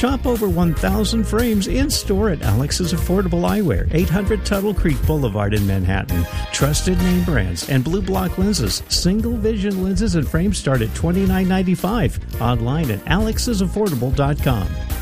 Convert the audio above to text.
Shop over 1,000 frames in-store at Alex's Affordable Eyewear, 800 Tuttle Creek Boulevard in Manhattan. Trusted name brands and Blue Block lenses. Single vision lenses and frames start at $29.95. Online at alexsaffordable.com.